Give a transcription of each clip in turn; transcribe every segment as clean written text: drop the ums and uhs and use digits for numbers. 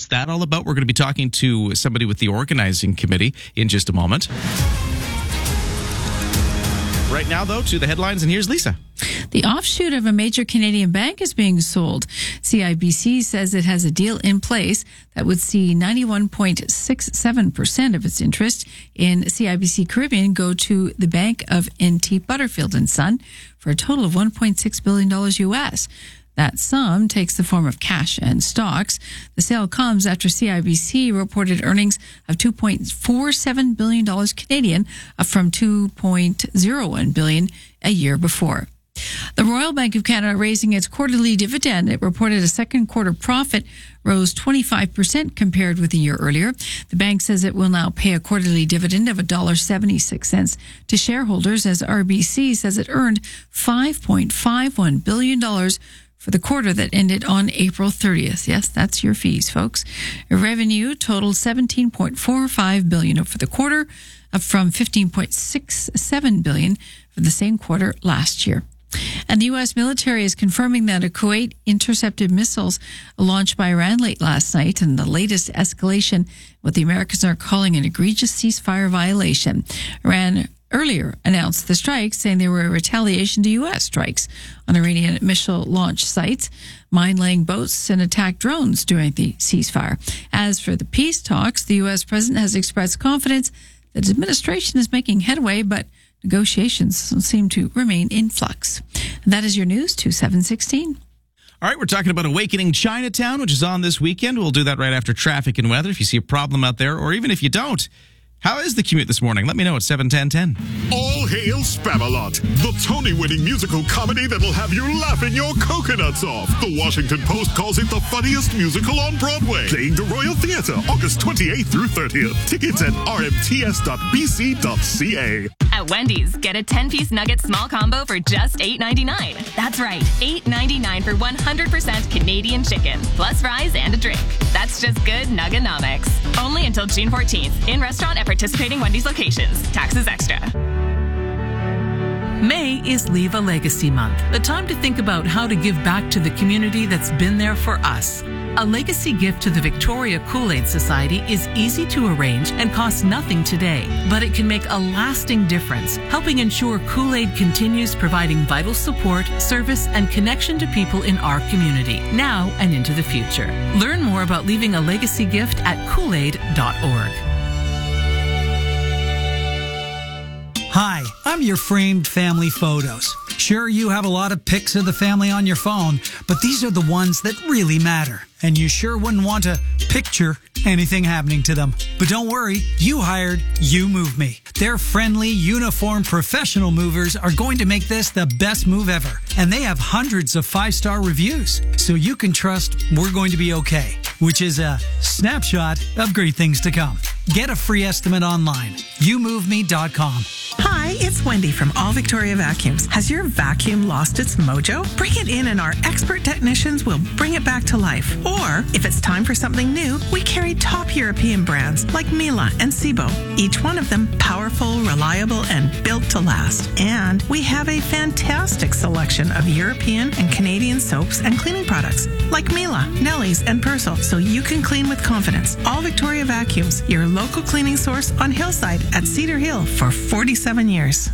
What's that all about? We're going to be talking to somebody with the organizing committee in just a moment. Right now, though, to the headlines, and here's Lisa. The offshoot of a major Canadian bank is being sold. CIBC says it has a deal in place that would see 91.67% of its interest in CIBC Caribbean go to the Bank of N.T. Butterfield & Son for a total of $1.6 billion US. That sum takes the form of cash and stocks. The sale comes after CIBC reported earnings of $2.47 billion Canadian, up from $2.01 billion a year before. The Royal Bank of Canada raising its quarterly dividend. It reported a second quarter profit rose 25% compared with a year earlier. The bank says it will now pay a quarterly dividend of $1.76 to shareholders, as RBC says it earned $5.51 billion for the quarter that ended on April 30th. Yes, that's your fees, folks. Revenue totaled $17.45 billion for the quarter, up from $15.67 billion for the same quarter last year. And the U.S. military is confirming that a Kuwait intercepted missiles launched by Iran late last night, and the latest escalation, what the Americans are calling an egregious ceasefire violation. Iran earlier announced the strikes, saying they were a retaliation to U.S. strikes on Iranian missile launch sites, mine-laying boats, and attack drones during the ceasefire. As for the peace talks, the U.S. president has expressed confidence that his administration is making headway, but negotiations seem to remain in flux. And that is your news to 716. All right, we're talking about Awakening Chinatown, which is on this weekend. We'll do that right after traffic and weather. If you see a problem out there, or even if you don't, how is the commute this morning? Let me know at 71010. All hail Spamalot, the Tony-winning musical comedy that'll have you laughing your coconuts off. The Washington Post calls it the funniest musical on Broadway. Playing the Royal Theatre, August 28th through 30th. Tickets at rmts.bc.ca. At Wendy's, get a 10-piece nugget small combo for just $8.99. That's right, $8.99 for 100% Canadian chicken, plus fries and a drink. That's just good Nuggonomics. Only until June 14th. In-restaurant at participating Wendy's locations. Taxes extra. May is Leave a Legacy Month, a time to think about how to give back to the community that's been there for us. A legacy gift to the Victoria Kool-Aid Society is easy to arrange and costs nothing today, but it can make a lasting difference, helping ensure Kool-Aid continues providing vital support, service, and connection to people in our community, now and into the future. Learn more about leaving a legacy gift at koolaid.org. Hi, I'm your framed family photos. Sure, you have a lot of pics of the family on your phone, but these are the ones that really matter. And you sure wouldn't want to picture anything happening to them. But don't worry, you hired You Move Me. Their friendly, uniformed, professional movers are going to make this the best move ever. And they have hundreds of 5-star reviews, so you can trust we're going to be okay, which is a snapshot of great things to come. Get a free estimate online, youmoveme.com. Hi, it's Wendy from All Victoria Vacuums. Has your vacuum lost its mojo? Bring it in and our expert technicians will bring it back to life. Or, if it's time for something new, we carry top European brands like Miele and Sebo. Each one of them powerful, reliable, and built to last. And we have a fantastic selection of European and Canadian soaps and cleaning products like Miele, Nelly's, and Persil, so you can clean with confidence. All Victoria Vacuums, your local cleaning source on Hillside at Cedar Hill for 47 years.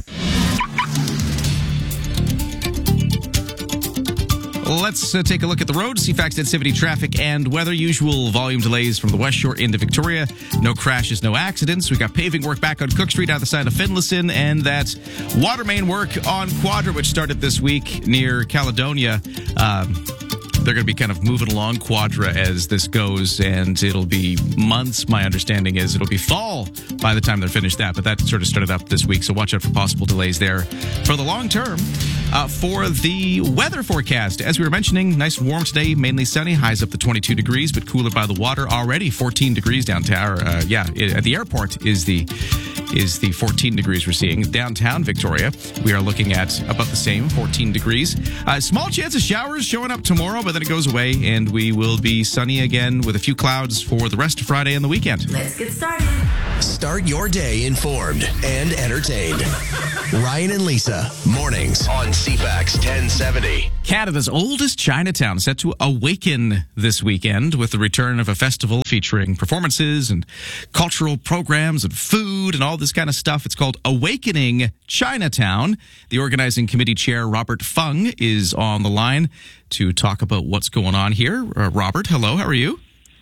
Let's take a look at the road, CFAX Activity, traffic, and weather. Usual volume delays from the West Shore into Victoria. No crashes, no accidents. We got paving work back on Cook Street out the side of Finlayson, and that water main work on Quadra, which started this week near Caledonia. They're going to be kind of moving along Quadra as this goes, and it'll be months. My understanding is it'll be fall by the time they're finished that, but that sort of started up this week, so watch out for possible delays there. For the long term, for the weather forecast, as we were mentioning, nice and warm today, mainly sunny, highs up to 22 degrees, but cooler by the water already, 14 degrees downtown. At the airport is the 14 degrees we're seeing. Downtown Victoria, we are looking at about the same, 14 degrees. Small chance of showers showing up tomorrow, but then it goes away, and we will be sunny again with a few clouds for the rest of Friday and the weekend. Let's get started. Start your day informed and entertained. Ryan and Lisa, mornings on CFAX 1070. Canada's oldest Chinatown set to awaken this weekend with the return of a festival featuring performances and cultural programs and food and all this kind of stuff. It's called Awakening Chinatown. The organizing committee chair, Robert Fung, is on the line to talk about what's going on here. Robert, hello. How are you?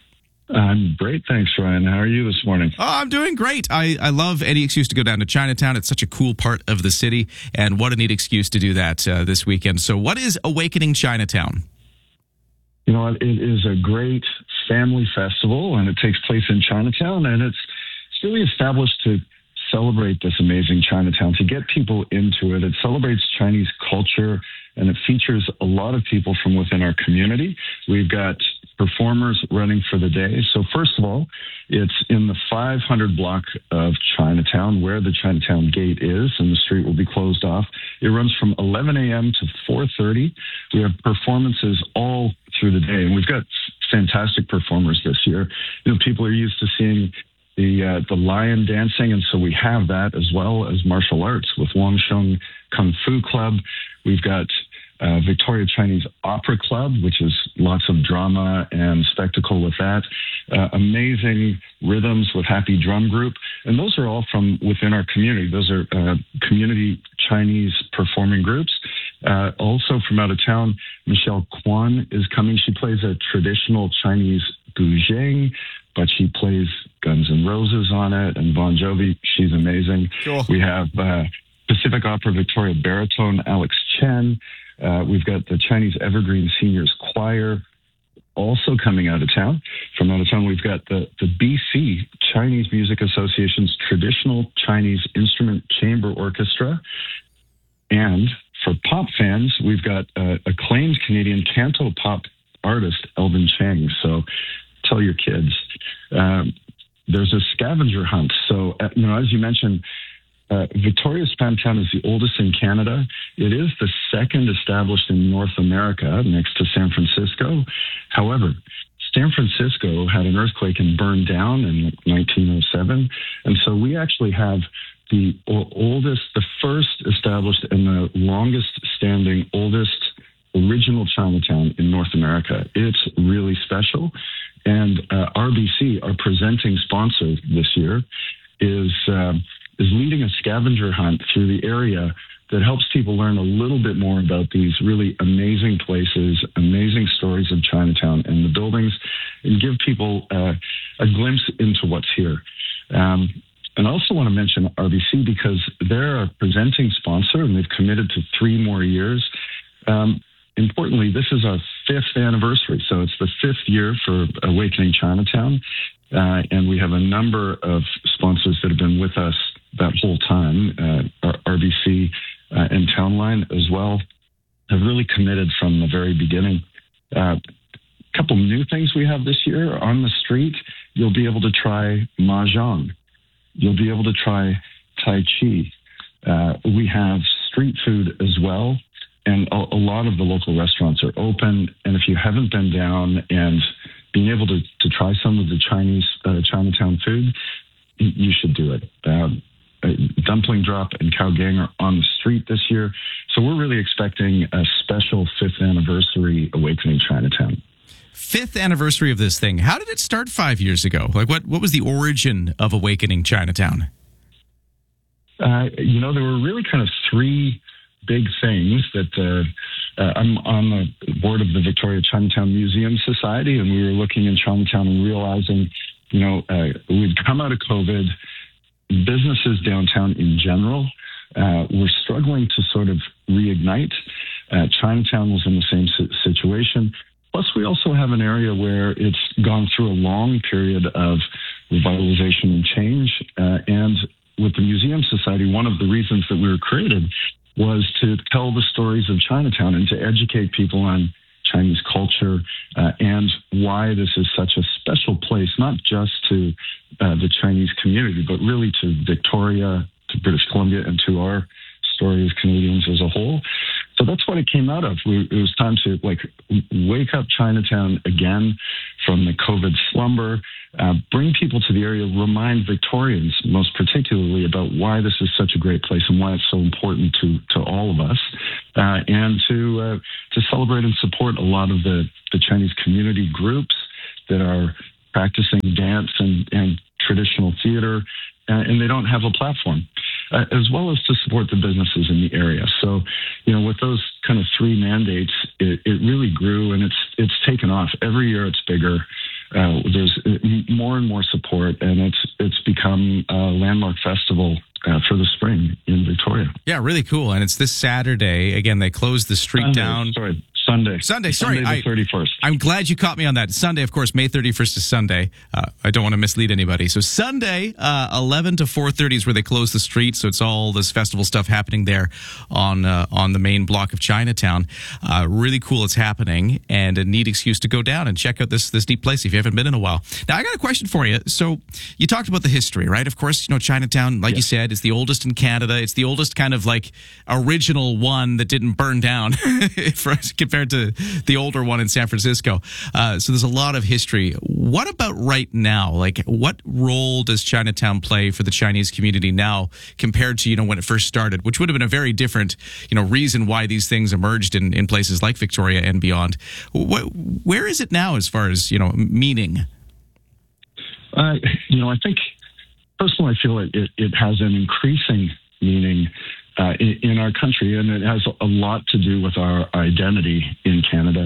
I'm great, thanks, Ryan. How are you this morning? Oh, I'm doing great. I love any excuse to go down to Chinatown. It's such a cool part of the city, and what a neat excuse to do that this weekend. So what is Awakening Chinatown? You know, it is a great family festival, and it takes place in Chinatown, and it's really established to celebrate this amazing Chinatown, to get people into it. It celebrates Chinese culture, and it features a lot of people from within our community. We've got performers running for the day. So first of all, it's in the 500 block of Chinatown where the Chinatown Gate is, and the street will be closed off. It runs from 11 a.m. to 4:30. We have performances all through the day, and we've got fantastic performers this year. You know, people are used to seeing the lion dancing, and so we have that, as well as martial arts with Wang Sheng Kung Fu Club. We've got Victoria Chinese Opera Club, which is lots of drama and spectacle with that. Amazing rhythms with Happy Drum Group. And those are all from within our community. Those are community Chinese performing groups. Also from out of town, Michelle Kwan is coming. She plays a traditional Chinese guzheng, but she plays Guns N' Roses on it, and Bon Jovi. She's amazing. Cool. We have Pacific Opera Victoria baritone Alex Chen. We've got the Chinese Evergreen Seniors Choir also coming out of town. From out of town, we've got the BC Chinese Music Association's Traditional Chinese Instrument Chamber Orchestra. And for pop fans, we've got acclaimed Canadian canto pop artist Elvin Chang. So tell your kids. There's a scavenger hunt. So, you know, as you mentioned, Victoria's Chinatown is the oldest in Canada. It is the second established in North America, next to San Francisco. However, San Francisco had an earthquake and burned down in 1907. And so we actually have the oldest, the first established and the longest standing, oldest original Chinatown in North America. It's really special. And RBC, our presenting sponsor this year, is leading a scavenger hunt through the area that helps people learn a little bit more about these really amazing places, amazing stories of Chinatown and the buildings, and give people a glimpse into what's here. And I also want to mention RBC because they're a presenting sponsor, and they've committed to 3 more years. Importantly, this is our 5th anniversary, so it's the 5th year for Awakening Chinatown, and we have a number of sponsors that have been with us that whole time. RBC and Townline as well have really committed from the very beginning. A couple new things we have this year. On the street, you'll be able to try Mahjong. You'll be able to try Tai Chi. We have street food as well, and a lot of the local restaurants are open. And if you haven't been down and being able to try some of the Chinese Chinatown food, you should do it. Dumpling Drop and Cow Gang are on the street this year. So we're really expecting a special 5th anniversary Awakening Chinatown. 5th anniversary of this thing. How did it start 5 years ago? Like, what was the origin of Awakening Chinatown? You know, there were really kind of 3 big things that I'm on the board of the Victoria Chinatown Museum Society, and we were looking in Chinatown and realizing, you know, we'd come out of COVID. Businesses downtown in general were struggling to sort of reignite. Chinatown was in the same situation. Plus, we also have an area where it's gone through a long period of revitalization and change. And with the Museum Society, one of the reasons that we were created was to tell the stories of Chinatown and to educate people on Chinese culture and why this is such a special place, not just to the Chinese community, but really to Victoria, to British Columbia, and to our story as Canadians as a whole. So that's what it came out of. It was time to wake up Chinatown again from the COVID slumber, bring people to the area, remind Victorians most particularly about why this is such a great place and why it's so important to all of us, and to celebrate and support a lot of the Chinese community groups that are practicing dance and traditional theater, and they don't have a platform, as well as to support the businesses in the area. So, with those kind of three mandates, it really grew, and it's taken off. Every year it's bigger. There's more and more support, and it's become a landmark festival for the spring in Victoria. Yeah, really cool. And it's this Saturday. Again, they closed the street down. Sunday, sorry. the 31st. I'm glad you caught me on that. Sunday, of course, May 31st is Sunday. I don't want to mislead anybody. So Sunday, 11 to 4:30 is where they close the street. So it's all this festival stuff happening there on the main block of Chinatown. Really cool it's happening, and a neat excuse to go down and check out this neat place if you haven't been in a while. Now, I got a question for you. So you talked about the history, right? Of course, Chinatown, like you said, is the oldest in Canada. It's the oldest kind of like original one that didn't burn down compared to the older one in San Francisco. So there's a lot of history. What about right now? Like, what role does Chinatown play for the Chinese community now compared to, when it first started, which would have been a very different, reason why these things emerged in places like Victoria and beyond. Where is it now as far as, meaning? I think personally, I feel it has an increasing meaning in our country, and it has a lot to do with our identity in Canada.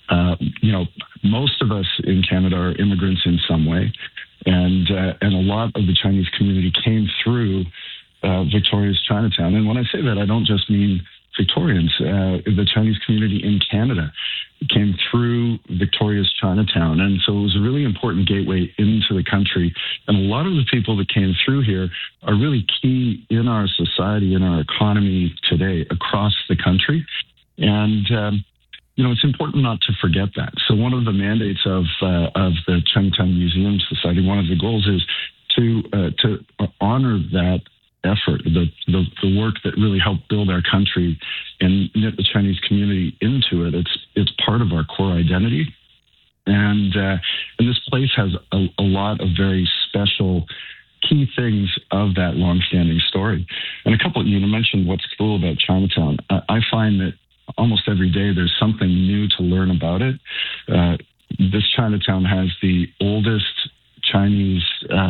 Most of us in Canada are immigrants in some way, and a lot of the Chinese community came through Victoria's Chinatown. And when I say that, I don't just mean Victorians. The Chinese community in Canada came through Victoria's Chinatown. And so it was a really important gateway into the country. And a lot of the people that came through here are really key in our society, in our economy today across the country. And, it's important not to forget that. So one of the mandates of the Chinatown Museum Society, one of the goals is to honor that effort, the work that really helped build our country and knit the Chinese community into it. It's part of our core identity, and this place has a lot of very special key things of that long-standing story. And a couple, you mentioned what's cool about Chinatown. I find that almost every day there's something new to learn about it. This Chinatown has the oldest Chinese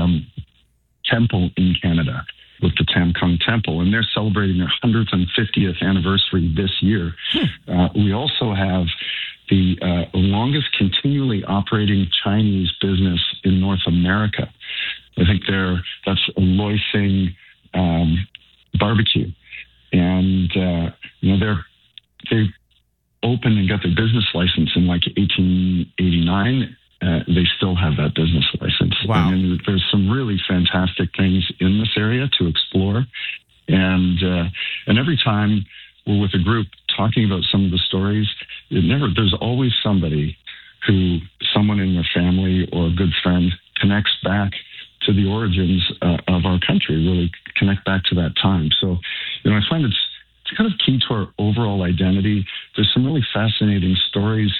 temple in Canada, with the Tam Kung Temple, and they're celebrating their 150th anniversary this year. We also have the longest continually operating Chinese business in North America. I think that's Loy Sing Barbecue, and they opened and got their business license in like 1889. They still have that business license. Wow. And there's some really fantastic things in this area to explore. And every time we're with a group talking about some of the stories, there's always someone in their family or a good friend connects back to the origins of our country, really connect back to that time. So, I find it's kind of key to our overall identity. There's some really fascinating stories,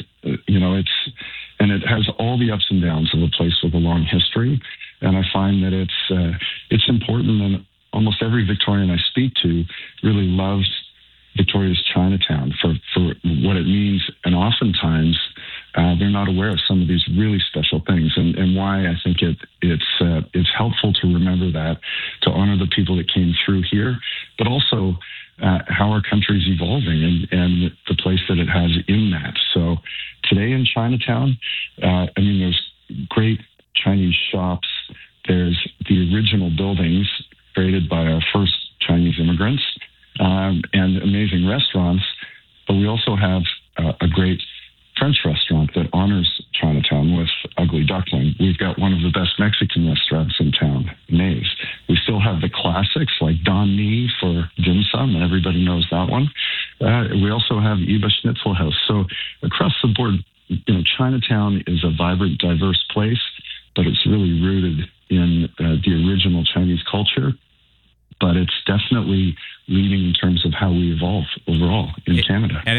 and it has all the ups and downs of a place with a long history. And I find that it's important, and almost every Victorian I speak to really loves Victoria's Chinatown for what it means. And oftentimes they're not aware of some of these really special things, and why I think it's helpful to remember that, to honor the people that came through here, but also how our country's evolving and the place that it has in that. So today in Chinatown, there's great Chinese shops. There's the original buildings created by our first Chinese immigrants, and amazing restaurants. But we also have a great French restaurant that honors Chinatown with Ugly Duckling. We've got one of the best Mexican restaurants in town, Mae's. We still have the classics like Don Mi for dim sum. Everybody knows that one. We also have Iba Schnitzel House. So across the board, Chinatown is a vibrant, diverse place, but it's really rooted in the original Chinese culture. But it's definitely leading in terms of how we evolve overall in Canada. And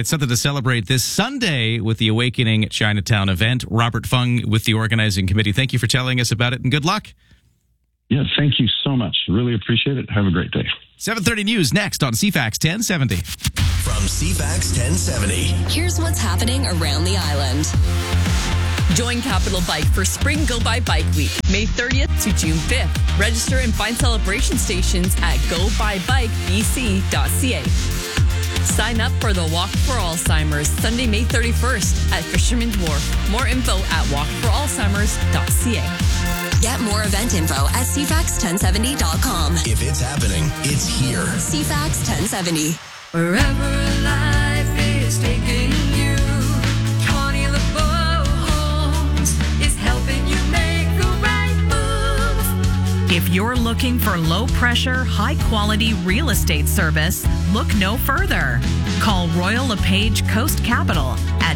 right, something to celebrate this Sunday with the Awakening Chinatown event. Robert Fung with the organizing committee. Thank you for telling us about it, and good luck. Yeah, thank you so much. Really appreciate it. Have a great day. 7:30 News next on CFAX 1070. From CFAX 1070. Here's what's happening around the island. Join Capital Bike for Spring Go By Bike Week, May 30th to June 5th. Register and find celebration stations at gobybikebc.ca. Sign up for the Walk for Alzheimer's Sunday, May 31st at Fisherman's Wharf. More info at walkforalzheimers.ca. Get more event info at cfax1070.com. If it's happening, it's here. CFAX 1070. Wherever life is taking you, Connie LeBeau Homes is helping you make the right move. If you're looking for low-pressure, high-quality real estate service, look no further. Call Royal LePage Coast Capital at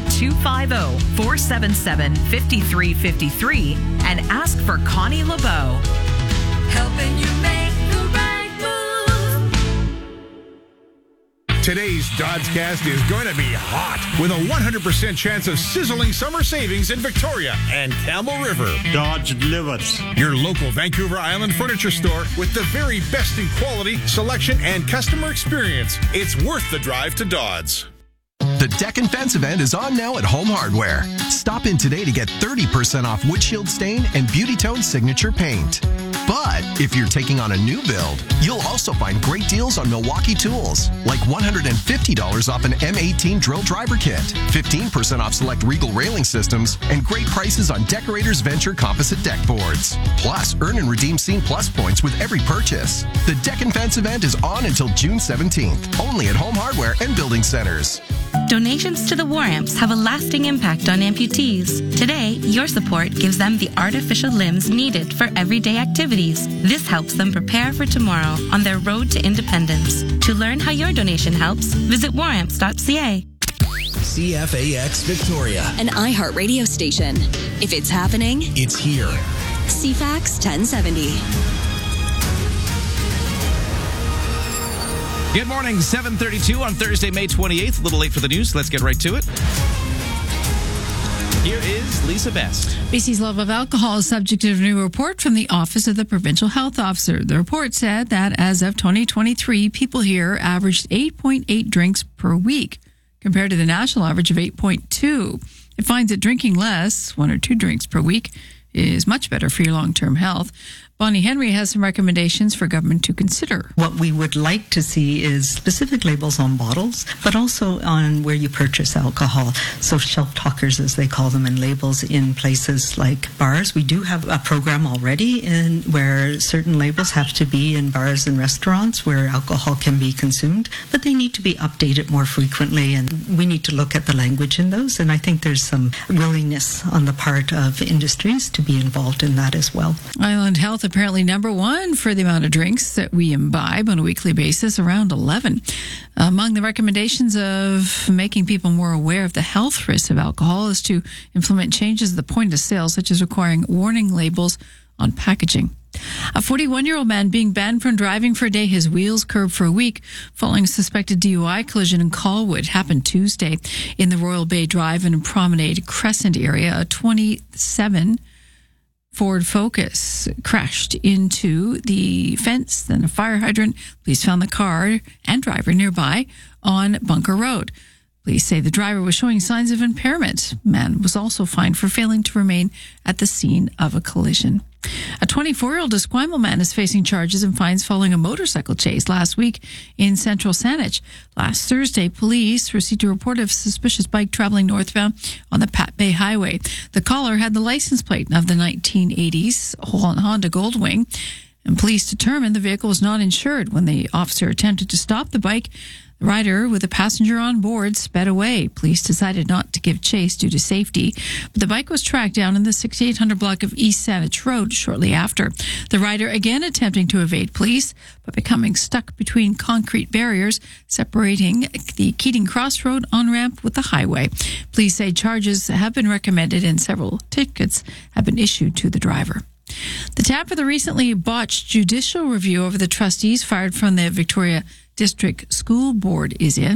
250-477-5353 and ask for Connie LeBeau. Helping you make the right move. Today's Doddscast is going to be hot with a 100% chance of sizzling summer savings in Victoria and Campbell River. Dodge delivers. Your local Vancouver Island furniture store with the very best in quality, selection, and customer experience. It's worth the drive to Dodds. The Deck and Fence event is on now at Home Hardware. Stop in today to get 30% off windshield stain and Beauty Tone signature paint. But if you're taking on a new build, you'll also find great deals on Milwaukee tools, like $150 off an M18 drill driver kit, 15% off select Regal railing systems, and great prices on Decorators Venture composite deck boards. Plus, earn and redeem Scene Plus points with every purchase. The Deck and Fence event is on until June 17th, only at Home Hardware and Building Centers. Donations to the War Amps have a lasting impact on amputees. Today, your support gives them the artificial limbs needed for everyday activities. This helps them prepare for tomorrow on their road to independence. To learn how your donation helps, visit waramps.ca. CFAX Victoria. An iHeart radio station. If it's happening, it's here. CFAX 1070. Good morning, 7:32 on Thursday, May 28th. A little late for the news. Let's get right to it. Here is Lisa Best. BC's love of alcohol is subject to a new report from the Office of the Provincial Health Officer. The report said that as of 2023, people here averaged 8.8 drinks per week, compared to the national average of 8.2. It finds that drinking less, 1 or 2 drinks per week, is much better for your long-term health. Bonnie Henry has some recommendations for government to consider. What we would like to see is specific labels on bottles, but also on where you purchase alcohol. So shelf talkers, as they call them, and labels in places like bars. We do have a program already in where certain labels have to be in bars and restaurants where alcohol can be consumed, but they need to be updated more frequently, and we need to look at the language in those. And I think there's some willingness on the part of industries to be involved in that as well. Island Health apparently number one for the amount of drinks that we imbibe on a weekly basis, around 11. Among the recommendations of making people more aware of the health risks of alcohol is to implement changes at the point of sale, such as requiring warning labels on packaging. A 41-year-old man being banned from driving for a day, his wheels curbed for a week following a suspected DUI collision in Colwood happened Tuesday in the Royal Bay Drive and Promenade Crescent area. A 27 Ford Focus crashed into the fence, then a fire hydrant. Police found the car and driver nearby on Bunker Road. Police say the driver was showing signs of impairment. Man was also fined for failing to remain at the scene of a collision. A 24-year-old Esquimalt man is facing charges and fines following a motorcycle chase last week in central Saanich. Last Thursday, police received a report of a suspicious bike traveling northbound on the Pat Bay Highway. The caller had the license plate of the 1980s Honda Goldwing, and police determined the vehicle was not insured. When the officer attempted to stop the bike, the rider, with a passenger on board, sped away. Police decided not to give chase due to safety, but the bike was tracked down in the 6800 block of East Saanich Road shortly after. The rider again attempting to evade police, but becoming stuck between concrete barriers separating the Keating Crossroad on-ramp with the highway. Police say charges have been recommended and several tickets have been issued to the driver. The tap for the recently botched judicial review over the trustees fired from the Victoria District School Board is in.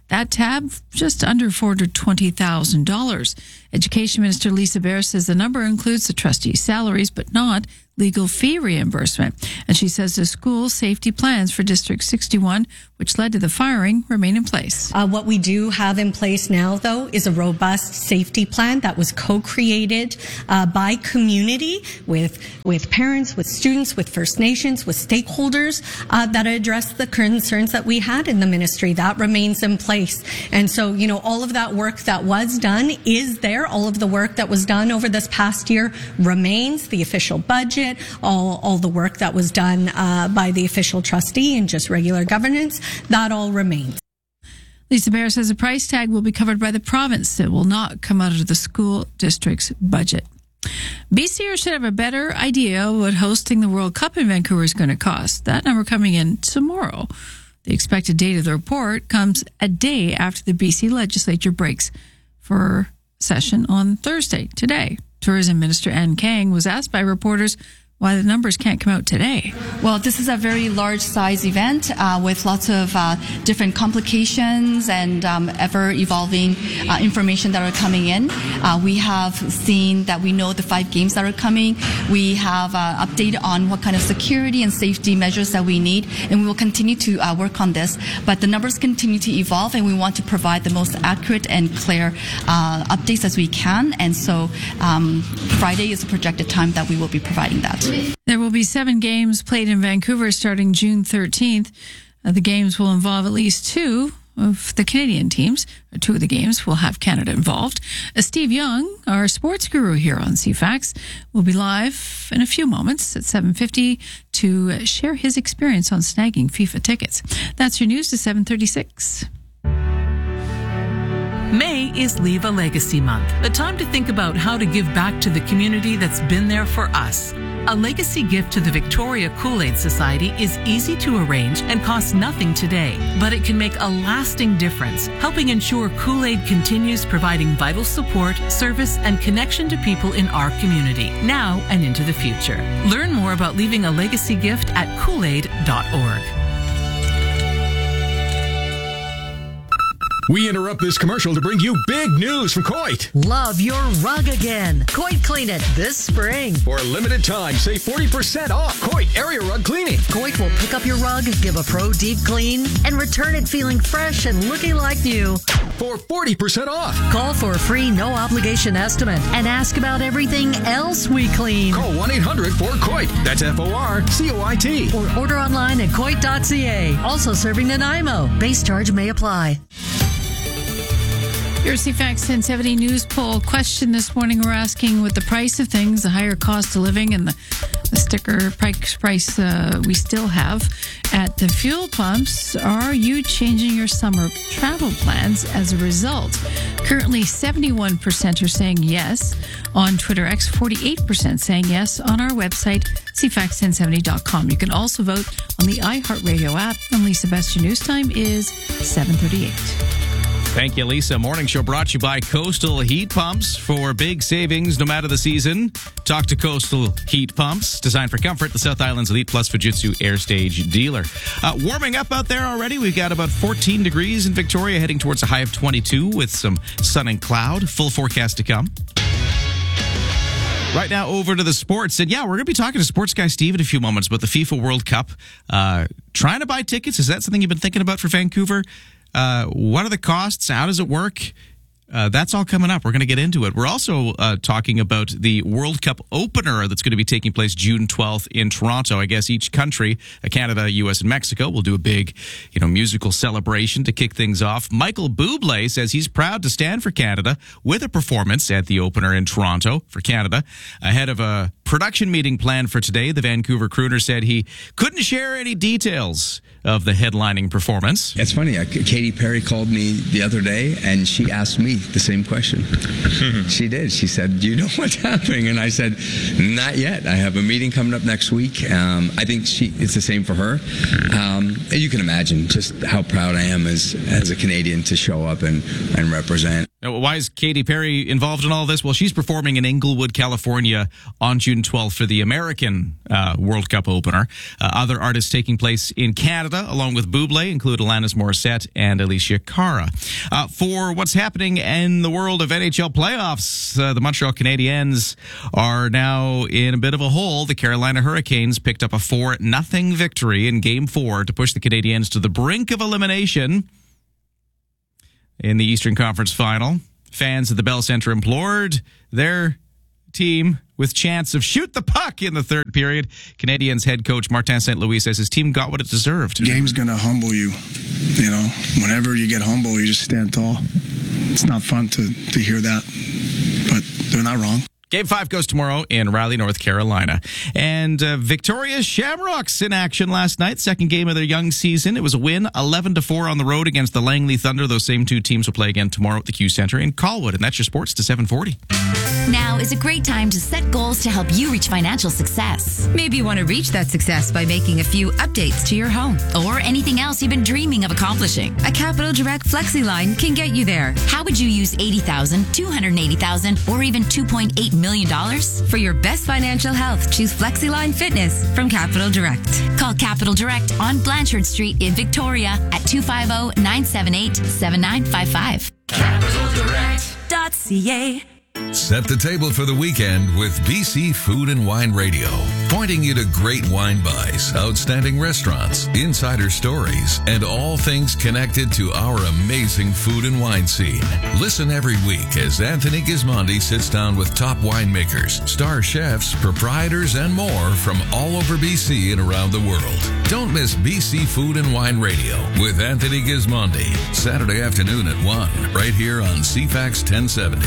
That tab, just under $420,000. Education Minister Lisa Bear says the number includes the trustees' salaries, but not legal fee reimbursement. And she says the school safety plans for District 61, which led to the firing, remain in place. What we do have in place now, though, is a robust safety plan that was co-created by community with parents, with students, with First Nations, with stakeholders that address the concerns that we had in the ministry. That remains in place. And so, all of that work that was done is there. All of the work that was done over this past year remains. The official budget, all the work that was done by the official trustee and just regular governance, that all remains. Lisa Bear says the price tag will be covered by the province. It will not come out of the school district's budget. BCers should have a better idea of what hosting the World Cup in Vancouver is going to cost. That number coming in tomorrow. The expected date of the report comes a day after the BC legislature breaks for session on Thursday, today. Tourism Minister Ann Kang was asked by reporters why the numbers can't come out today. Well, this is a very large size event with lots of different complications and ever-evolving information that are coming in. We have seen that we know the 5 games that are coming. We have update on what kind of security and safety measures that we need, and we will continue to work on this. But the numbers continue to evolve, and we want to provide the most accurate and clear updates as we can. And so Friday is the projected time that we will be providing that. There will be 7 games played in Vancouver starting June 13th. The games will involve at least 2 of the Canadian teams. 2 of the games will have Canada involved. Steve Young, our sports guru here on CFAX, will be live in a few moments at 7:50 to share his experience on snagging FIFA tickets. That's your news to 7:36. May is Leave a Legacy Month, the time to think about how to give back to the community that's been there for us. A legacy gift to the Victoria Kool-Aid Society is easy to arrange and costs nothing today, but it can make a lasting difference, helping ensure Kool-Aid continues providing vital support, service, and connection to people in our community, now and into the future. Learn more about leaving a legacy gift at koolaid.org. We interrupt this commercial to bring you big news from Coit. Love your rug again. Coit Clean It this spring. For a limited time, save 40% off Coit Area Rug Cleaning. Coit will pick up your rug, give a pro deep clean, and return it feeling fresh and looking like new. For 40% off. Call for a free no-obligation estimate and ask about everything else we clean. Call 1-800-4COIT. That's FORCOIT. Or order online at coit.ca. Also serving Nanaimo. Base charge may apply. Your CFAX 1070 news poll question this morning. We're asking, with the price of things, the higher cost of living, and the sticker price we still have at the fuel pumps, are you changing your summer travel plans as a result? Currently, 71% are saying yes. On Twitter X, 48% saying yes. On our website, cfax1070.com. You can also vote on the iHeartRadio app. And Lisa, best your news time is 7:38. Thank you, Lisa. Morning Show brought to you by Coastal Heat Pumps. For big savings, no matter the season, talk to Coastal Heat Pumps. Designed for comfort, the South Island's Elite Plus Fujitsu Air Stage dealer. Warming up out there already. We've got about 14 degrees in Victoria, heading towards a high of 22 with some sun and cloud. Full forecast to come. Right now, over to the sports. And yeah, we're going to be talking to sports guy Steve in a few moments about the FIFA World Cup. Trying to buy tickets, is that something you've been thinking about for Vancouver? What are the costs? How does it work? That's all coming up. We're going to get into it. We're also talking about the World Cup opener that's going to be taking place June 12th in Toronto. I guess each country, Canada, U.S., and Mexico, will do a big, musical celebration to kick things off. Michael Bublé says he's proud to stand for Canada with a performance at the opener in Toronto for Canada. Ahead of a production meeting planned for today, the Vancouver crooner said he couldn't share any details of the headlining performance. It's funny. Katy Perry called me the other day, and she asked me the same question. She did. She said, "Do you know what's happening?" And I said, "Not yet. I have a meeting coming up next week." I think it's the same for her. You can imagine just how proud I am as a Canadian to show up and represent. Now, why is Katy Perry involved in all this? Well, she's performing in Inglewood, California on June 12th for the American World Cup opener. Other artists taking place in Canada, along with Bublé, include Alanis Morissette and Alicia Cara. For what's happening in the world of NHL playoffs, the Montreal Canadiens are now in a bit of a hole. The Carolina Hurricanes picked up a 4-0 victory in Game 4 to push the Canadiens to the brink of elimination in the Eastern Conference Final. Fans at the Bell Center implored their team with chants of shoot the puck in the third period. Canadiens head coach Martin St. Louis says his team got what it deserved. The game's going to humble you. You know, whenever you get humble, you just stand tall. It's not fun to hear that, but they're not wrong. Game 5 goes tomorrow in Raleigh, North Carolina. And Victoria's Shamrocks in action last night. Second game of their young season. It was a win, 11-4 on the road against the Langley Thunder. Those same two teams will play again tomorrow at the Q Center in Colwood. And that's your sports to 740. Now is a great time to set goals to help you reach financial success. Maybe you want to reach that success by making a few updates to your home or anything else you've been dreaming of accomplishing. A Capital Direct Flexi line can get you there. How would you use $80,000, $280,000, or even $2.8 million? For your best financial health, choose FlexiLine Fitness from Capital Direct. Call Capital Direct on Blanchard Street in Victoria at 250-978-7955. CapitalDirect.ca. Set the table for the weekend with BC Food and Wine Radio, pointing you to great wine buys, outstanding restaurants, insider stories, and all things connected to our amazing food and wine scene. Listen every week as Anthony Gismondi sits down with top winemakers, star chefs, proprietors, and more from all over BC and around the world. Don't miss BC Food and Wine Radio with Anthony Gismondi, Saturday afternoon at 1, right here on CFAX 1070.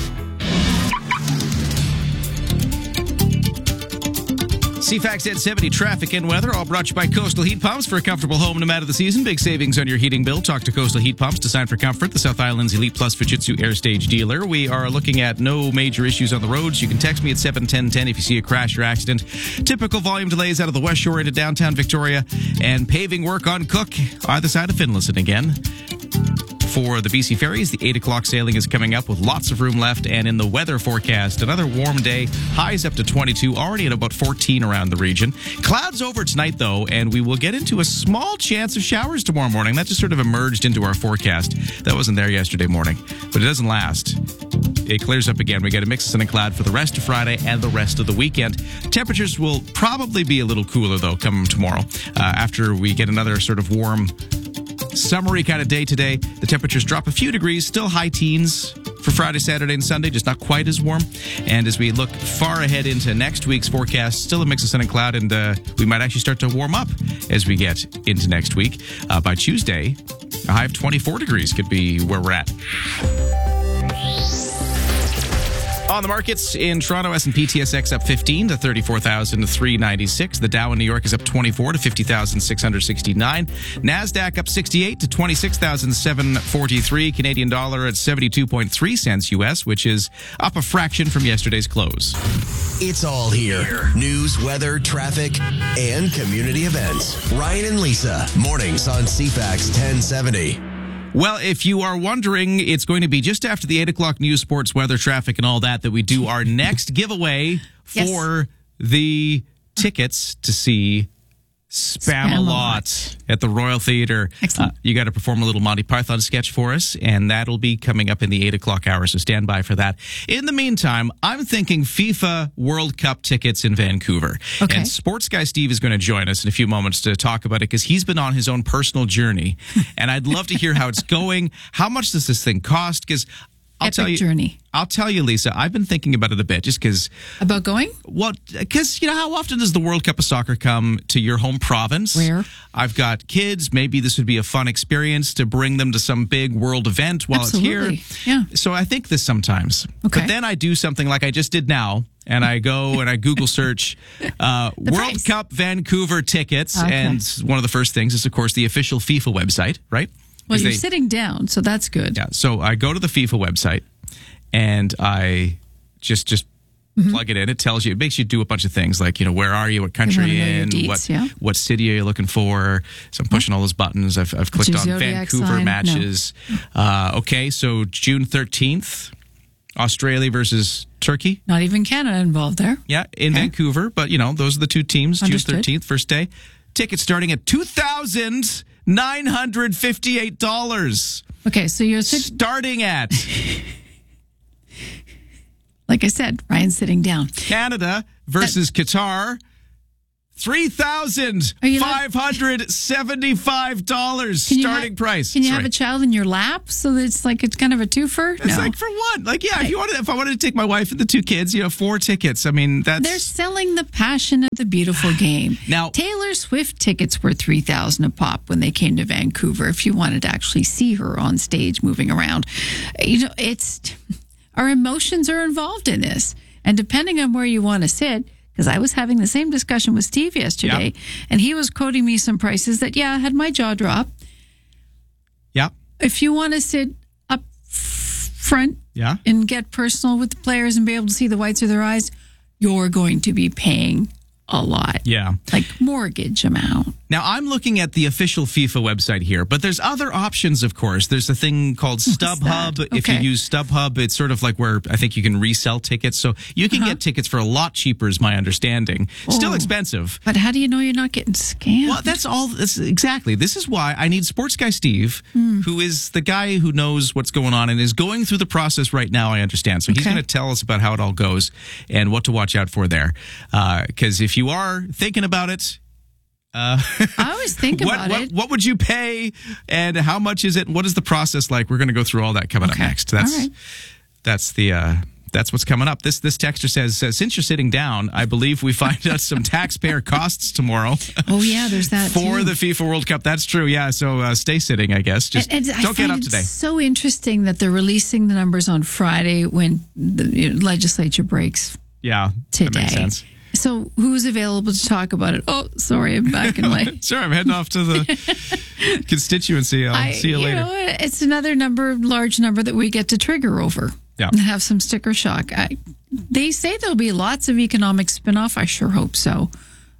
CFAX 1070 traffic and weather, all brought to you by Coastal Heat Pumps. For a comfortable home no matter the season, big savings on your heating bill. Talk to Coastal Heat Pumps, designed for comfort, the South Island's Elite Plus Fujitsu Air Stage dealer. We are looking at no major issues on the roads. You can text me at 71010 if you see a crash or accident. Typical volume delays out of the West Shore into downtown Victoria, and paving work on Cook, either side of Finlayson again. For the BC Ferries, the 8 o'clock sailing is coming up with lots of room left. And in the weather forecast, another warm day, highs up to 22, already at about 14 around the region. Clouds over tonight, though, and we will get into a small chance of showers tomorrow morning. That just sort of emerged into our forecast. That wasn't there yesterday morning, but it doesn't last. It clears up again. We get a mix of sun and cloud for the rest of Friday and the rest of the weekend. Temperatures will probably be a little cooler, though, come tomorrow. After we get another sort of warm, summery kind of day today, the temperatures drop a few degrees, still high teens for Friday, Saturday, and Sunday, just not quite as warm. And as we look far ahead into next week's forecast, still a mix of sun and cloud, and we might actually start to warm up as we get into next week. By Tuesday, a high of 24 degrees could be where we're at. On the markets in Toronto, S&P TSX up 15 to 34,396. The Dow in New York is up 24 to 50,669. NASDAQ up 68 to 26,743. Canadian dollar at 72.3 cents US, which is up a fraction from yesterday's close. It's all here. News, weather, traffic, and community events. Ryan and Lisa, mornings on CFAX 1070. Well, if you are wondering, it's going to be just after the 8 o'clock news, sports, weather, traffic, and all that we do our next giveaway for the tickets to see Spam-A-Lot at the Royal Theatre. Excellent. You got to perform a little Monty Python sketch for us, and that'll be coming up in the 8 o'clock hour, so stand by for that. In the meantime, I'm thinking FIFA World Cup tickets in Vancouver. Okay. And Sports Guy Steve is going to join us in a few moments to talk about it, because he's been on his own personal journey, and I'd love to hear how it's going. How much does this thing cost? Because I'll tell you, Lisa, I've been thinking about it a bit, just because. About going? Well, because, how often does the World Cup of Soccer come to your home province? Where? I've got kids. Maybe this would be a fun experience to bring them to some big world event while Absolutely. it's here. Yeah. So I think this sometimes. Okay. But then I do something like I just did now, and I go and I Google search World Cup Vancouver tickets, and one of the first things is, of course, the official FIFA website, right? Well, you're sitting down, so that's good. Yeah, so I go to the FIFA website, and I just plug it in. It tells you, it makes you do a bunch of things like, where are you, what country wanna you're know your in, deets, what city are you looking for. So I'm pushing all those buttons. I've clicked your on zodiac Vancouver sign? matches. Okay, so June 13th, Australia versus Turkey. Not even Canada involved there. Yeah, in Vancouver. But, those are the two teams. Understood. June 13th, first day. Tickets starting at $2,958. Okay, so you're starting at... Like I said, Ryan's sitting down. Canada versus Qatar, $3,575 starting price. Can you have a child in your lap so that it's kind of a twofer? It's like for what? Like, yeah, if I wanted to take my wife and the two kids, 4 tickets. I mean, they're selling the passion of the beautiful game. Now, Taylor Swift tickets were $3,000 a pop when they came to Vancouver. If you wanted to actually see her on stage moving around, it's. Our emotions are involved in this. And depending on where you want to sit, because I was having the same discussion with Steve yesterday, and he was quoting me some prices that, had my jaw drop. Yeah. If you want to sit up front and get personal with the players and be able to see the whites of their eyes, you're going to be paying a lot. Yeah. Like mortgage amount. Now, I'm looking at the official FIFA website here, but there's other options, of course. There's a thing called StubHub. Okay. If you use StubHub, it's sort of like where I think you can resell tickets. So you can get tickets for a lot cheaper, is my understanding. Still expensive. But how do you know you're not getting scammed? Well, that's all. Exactly. This is why I need Sports Guy Steve, who is the guy who knows what's going on and is going through the process right now, I understand. So he's going to tell us about how it all goes and what to watch out for there. Because if you are thinking about it, I always think about it. What would you pay, and how much is it? What is the process like? We're going to go through all that coming up next. That's what's coming up. This texter says, since you're sitting down, I believe we find out some taxpayer costs tomorrow. Oh yeah, there's that for too. the FIFA World Cup. That's true. Yeah, so stay sitting, I guess. Just don't get up today. It's so interesting that they're releasing the numbers on Friday when the legislature breaks. Yeah, today. That makes sense. So who's available to talk about it? Oh, sorry, I'm back and away. Sure, I'm heading off to the constituency. I'll see you later. It's another large number that we get to trigger over and have some sticker shock. They say there'll be lots of economic spinoff. I sure hope so.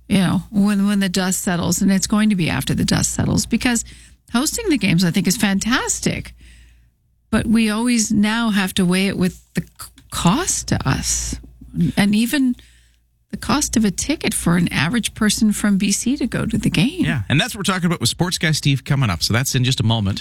When the dust settles, and it's going to be after the dust settles, because hosting the games, I think, is fantastic. But we always now have to weigh it with the cost to us, and even the cost of a ticket for an average person from BC to go to the game. Yeah, and that's what we're talking about with Sports Guy Steve coming up. So that's in just a moment.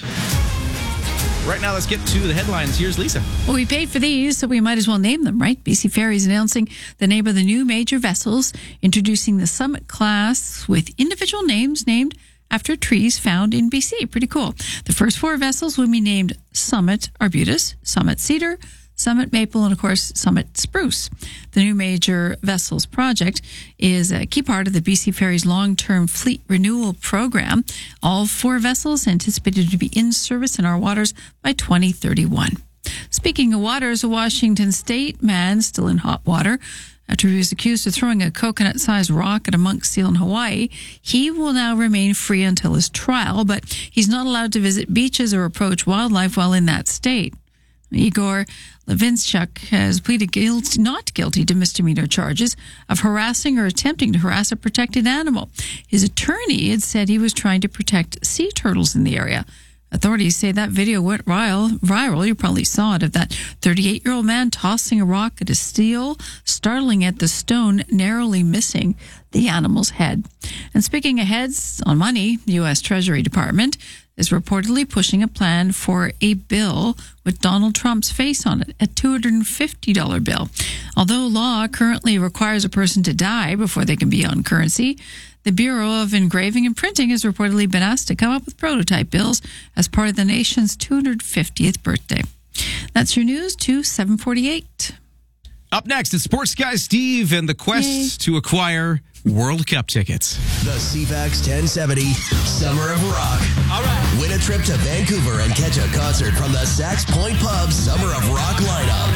Right now, let's get to the headlines. Here's Lisa. Well, we paid for these, so we might as well name them, right? BC Ferries announcing the name of the new major vessels, introducing the Summit class with individual names named after trees found in BC. Pretty cool. The first 4 vessels will be named Summit Arbutus, Summit Cedar, Summit Maple, and of course, Summit Spruce. The new major vessels project is a key part of the BC Ferries long-term fleet renewal program. All 4 vessels anticipated to be in service in our waters by 2031. Speaking of waters, a Washington State man still in hot water after he was accused of throwing a coconut-sized rock at a monk seal in Hawaii. He will now remain free until his trial, but he's not allowed to visit beaches or approach wildlife while in that state. Igor Levinchuk has pleaded not guilty to misdemeanor charges of harassing or attempting to harass a protected animal. His attorney had said he was trying to protect sea turtles in the area. Authorities say that video went viral. You probably saw it, of that 38-year-old man tossing a rock at a seal, startling at the stone, narrowly missing the animal's head. And speaking of heads on money, the U.S. Treasury Department is reportedly pushing a plan for a bill with Donald Trump's face on it, a $250 bill. Although law currently requires a person to die before they can be on currency, the Bureau of Engraving and Printing has reportedly been asked to come up with prototype bills as part of the nation's 250th birthday. That's your news to 7:48. Up next, it's Sports Guy Steve and the quest to acquire World Cup tickets. The CFAX 1070 Summer of Rock. All right. Win a trip to Vancouver and catch a concert from the Sax Point Pub Summer of Rock lineup.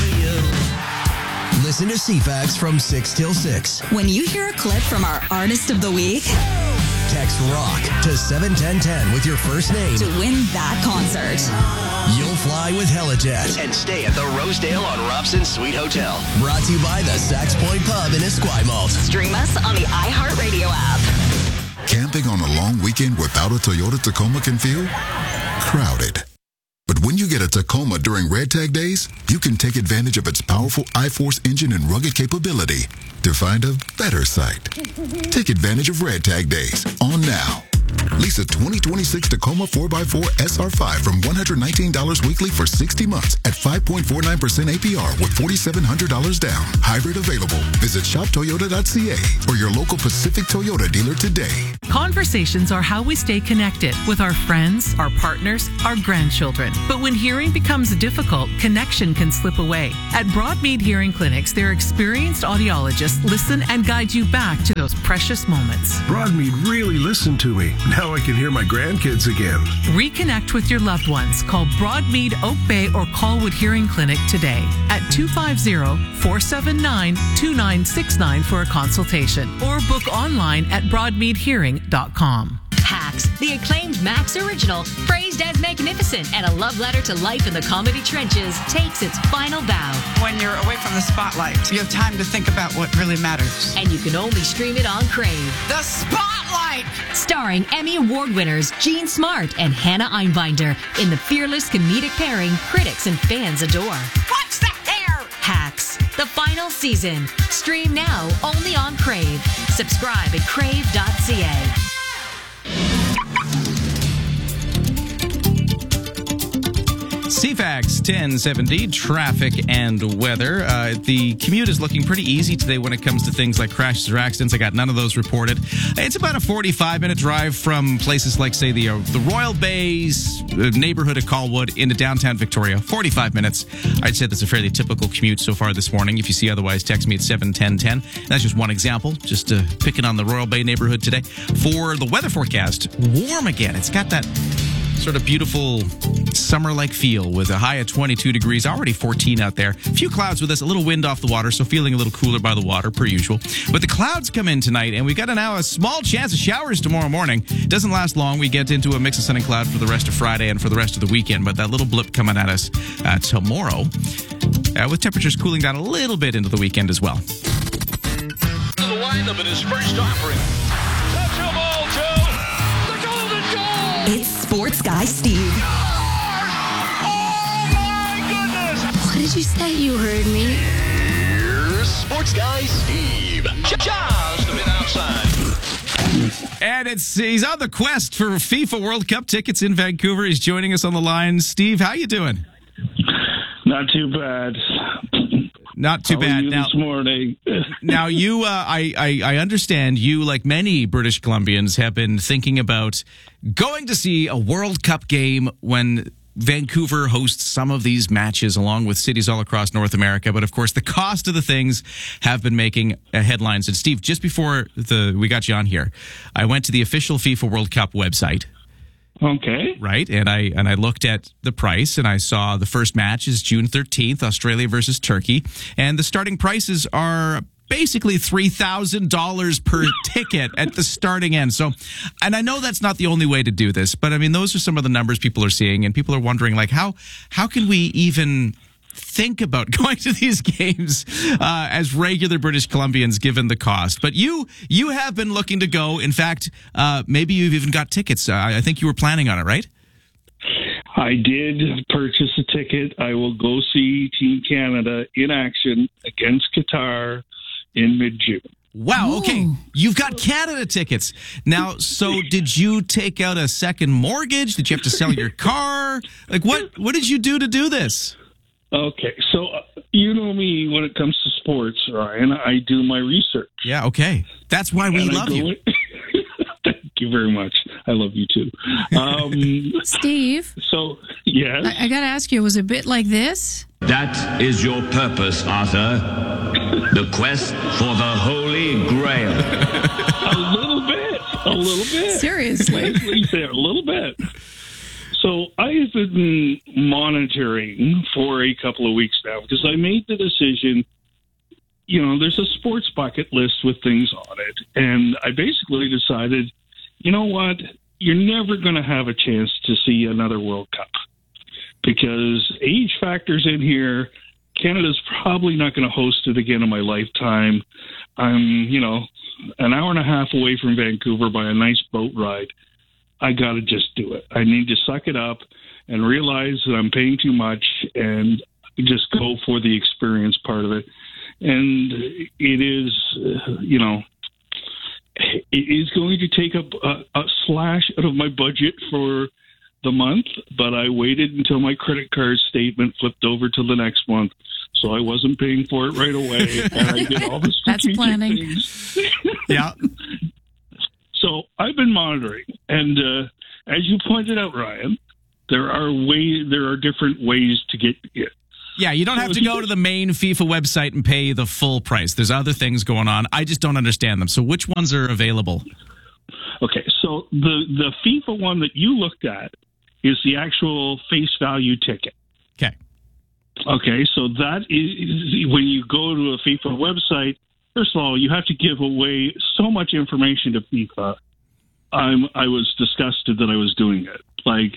Listen to CFAX from 6 till 6. When you hear a clip from our Artist of the Week, text ROCK to 71010 with your first name to win that concert. You'll fly with Helijet and stay at the Rosedale on Robson Suite Hotel. Brought to you by the Sax Point Pub in Esquimalt. Stream us on the iHeartRadio app. Camping on a long weekend without a Toyota Tacoma can feel crowded. But when you get a Tacoma during Red Tag Days, you can take advantage of its powerful I-Force engine and rugged capability to find a better site. Take advantage of Red Tag Days on now. Lease a 2026 Tacoma 4x4 SR5 from $119 weekly for 60 months at 5.49% APR with $4,700 down. Hybrid available. Visit shoptoyota.ca or your local Pacific Toyota dealer today. Conversations are how we stay connected with our friends, our partners, our grandchildren. But when hearing becomes difficult, connection can slip away. At Broadmead Hearing Clinics, their experienced audiologists listen and guide you back to those precious moments. Broadmead really listened to me. Now I can hear my grandkids again. Reconnect with your loved ones. Call Broadmead, Oak Bay, or Colwood Hearing Clinic today at 250-479-2969 for a consultation or book online at broadmeadhearing.com. Hacks, the acclaimed Max original, praised as magnificent and a love letter to life in the comedy trenches, takes its final bow. When you're away from the spotlight, you have time to think about what really matters. And you can only stream it on Crave. The Spotlight! Starring Emmy Award winners Jean Smart and Hannah Einbinder in the fearless comedic pairing critics and fans adore. What's the hair? Hacks, the final season. Stream now only on Crave. Subscribe at crave.ca. CFAX 1070, traffic and weather. The commute is looking pretty easy today when it comes to things like crashes or accidents. I got none of those reported. It's about a 45-minute drive from places like, say, the Royal Bays neighborhood of Colwood into downtown Victoria. 45 minutes. I'd say that's a fairly typical commute so far this morning. If you see otherwise, text me at 71010. That's just one example, just picking on the Royal Bay neighborhood today. For the weather forecast, warm again. It's got that sort of beautiful summer-like feel with a high of 22 degrees, already 14 out there. A few clouds with us, a little wind off the water, so feeling a little cooler by the water, per usual. But the clouds come in tonight, and we've got now a small chance of showers tomorrow morning. Doesn't last long. We get into a mix of sun and cloud for the rest of Friday and for the rest of the weekend, but that little blip coming at us tomorrow, with temperatures cooling down a little bit into the weekend as well. The lineup in his first offering. Touch the ball, Joe. The golden goal. It's Sports Guy Steve. What did you say? You heard me. Here's Sports Guy Steve. Just a bit outside. And he's on the quest for FIFA World Cup tickets in Vancouver. He's joining us on the line. Steve, how you doing? Not too bad. Not too bad. Now, this morning. Now, you, I understand you, like many British Columbians, have been thinking about going to see a World Cup game when Vancouver hosts some of these matches along with cities all across North America. But of course, the cost of the things have been making headlines. And Steve, just before we got you on here, I went to the official FIFA World Cup website. Okay. Right. And I looked at the price and I saw the first match is June 13th, Australia versus Turkey. And the starting prices are basically $3,000 per ticket at the starting end. So, and I know that's not the only way to do this, but I mean, those are some of the numbers people are seeing, and people are wondering, like, how can we even think about going to these games as regular British Columbians, given the cost? But you have been looking to go. In fact, maybe you've even got tickets. I think you were planning on it, right? I did purchase a ticket. I will go see Team Canada in action against Qatar in mid-June. Wow, okay. You've got Canada tickets. Now, so did you take out a second mortgage? Did you have to sell your car? Like, what did you do to do this? Okay, so you know me when it comes to sports, Ryan. I do my research. Yeah, okay. That's why we love you. Thank you very much. I love you too. Steve? So, yes? I got to ask you, was it a bit like this? That is your purpose, Arthur. The quest for the Holy Grail. A little bit. Seriously? A little bit. So I have been monitoring for a couple of weeks now because I made the decision, there's a sports bucket list with things on it. And I basically decided, you know what? You're never going to have a chance to see another World Cup. because age factors in here. Canada's probably not going to host it again in my lifetime. I'm, an hour and a half away from Vancouver by a nice boat ride. I got to just do it. I need to suck it up and realize that I'm paying too much and just go for the experience part of it. And it is, it is going to take a slash out of my budget for the month, but I waited until my credit card statement flipped over to the next month, so I wasn't paying for it right away. And I did all the strategic things. Yeah. So I've been monitoring, and as you pointed out, Ryan, there are different ways to get it. Yeah, you don't have to go to the main FIFA website and pay the full price. There's other things going on. I just don't understand them. So which ones are available? Okay, so the FIFA one that you looked at is the actual face value ticket. Okay, so that is when you go to a FIFA website. First of all, you have to give away so much information to FIFA. I was disgusted that I was doing it. Like,